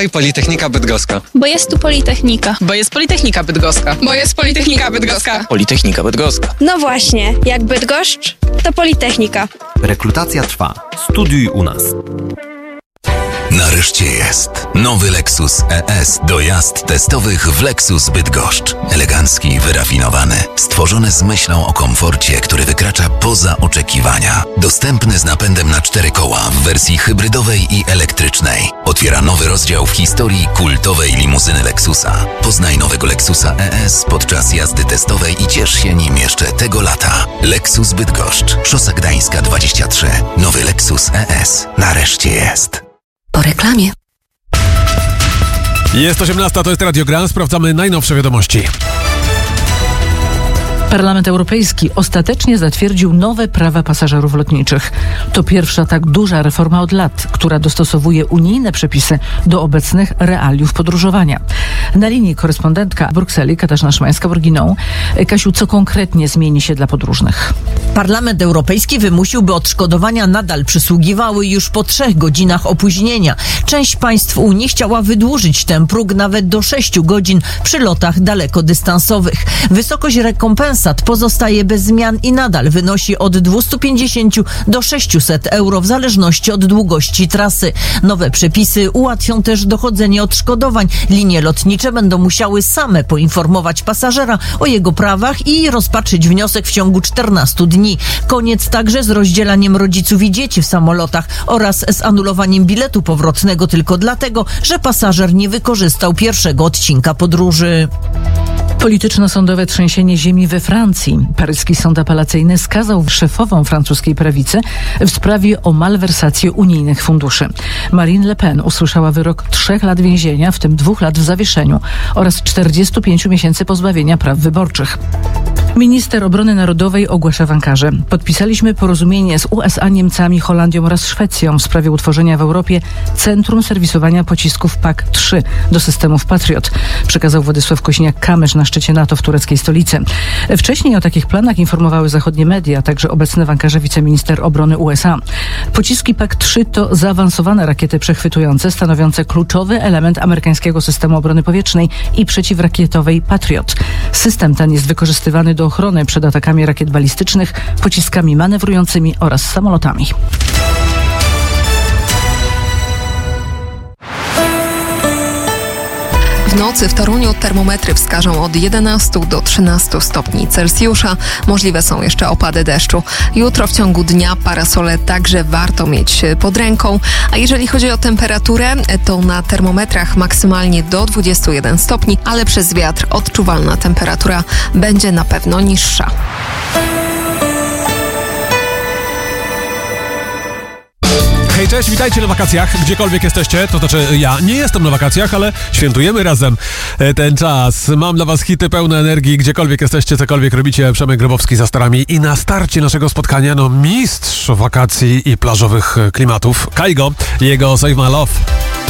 Politechnika Bydgoska. Bo jest tu Politechnika. Bo jest Politechnika Bydgoska. Bo jest Politechnika Bydgoska. Politechnika Bydgoska. No właśnie, jak Bydgoszcz, to Politechnika. Rekrutacja trwa. Studiuj u nas. Nareszcie jest nowy Lexus ES do jazd testowych w Lexus Bydgoszcz. Elegancki, wyrafinowany, stworzony z myślą o komforcie, który wykracza poza oczekiwania. Dostępny z napędem na 4 koła w wersji hybrydowej i elektrycznej. Otwiera nowy rozdział w historii kultowej limuzyny Lexusa. Poznaj nowego Lexusa ES podczas jazdy testowej i ciesz się nim jeszcze tego lata. Lexus Bydgoszcz, Szosa Gdańska 23. Nowy Lexus ES. Nareszcie jest. Po reklamie. Jest 18, to jest Radio Grand. Sprawdzamy najnowsze wiadomości. Parlament Europejski ostatecznie zatwierdził nowe prawa pasażerów lotniczych. To pierwsza tak duża reforma od lat, która dostosowuje unijne przepisy do obecnych realiów podróżowania. Na linii korespondentka w Brukseli Katarzyna Szymańska-Borginą. Kasiu, co konkretnie zmieni się dla podróżnych? Parlament Europejski wymusił, by odszkodowania nadal przysługiwały już po 3 godzinach opóźnienia. Część państw Unii chciała wydłużyć ten próg nawet do 6 godzin przy lotach dalekodystansowych. Wysokość rekompensat pozostaje bez zmian i nadal wynosi od 250 do 600 euro w zależności od długości trasy. Nowe przepisy ułatwią też dochodzenie odszkodowań. Linie lotnicze będą musiały same poinformować pasażera o jego prawach i rozpatrzyć wniosek w ciągu 14 dni. Koniec także z rozdzielaniem rodziców i dzieci w samolotach oraz z anulowaniem biletu powrotnego tylko dlatego, że pasażer nie wykorzystał pierwszego odcinka podróży. Polityczno-sądowe trzęsienie ziemi we Francji. Paryski sąd apelacyjny skazał szefową francuskiej prawicy w sprawie o malwersację unijnych funduszy. Marine Le Pen usłyszała wyrok 3 lat więzienia, w tym 2 lat w zawieszeniu oraz 45 miesięcy pozbawienia praw wyborczych. Minister Obrony Narodowej ogłasza w Ankarze: podpisaliśmy porozumienie z USA, Niemcami, Holandią oraz Szwecją w sprawie utworzenia w Europie Centrum Serwisowania Pocisków PAK-3 do systemów Patriot, przekazał Władysław Kośniak-Kamysz na szczycie NATO w tureckiej stolicy. Wcześniej o takich planach informowały zachodnie media, także obecny w Ankarze wiceminister obrony USA. Pociski PAK-3 to zaawansowane rakiety przechwytujące, stanowiące kluczowy element amerykańskiego systemu obrony powietrznej i przeciwrakietowej Patriot. System ten jest wykorzystywany do ochrony przed atakami rakiet balistycznych, pociskami manewrującymi oraz samolotami. W nocy w Toruniu termometry wskażą od 11 do 13 stopni Celsjusza. Możliwe są jeszcze opady deszczu. Jutro w ciągu dnia parasole także warto mieć pod ręką. A jeżeli chodzi o temperaturę, to na termometrach maksymalnie do 21 stopni, ale przez wiatr odczuwalna temperatura będzie na pewno niższa. Hej, cześć, witajcie na wakacjach, gdziekolwiek jesteście, to znaczy ja nie jestem na wakacjach, ale świętujemy razem ten czas. Mam dla was hity pełne energii, gdziekolwiek jesteście, cokolwiek robicie. Przemek Grabowski za starami i na starcie naszego spotkania, mistrz wakacji i plażowych klimatów, Kaigo, jego Save My Love.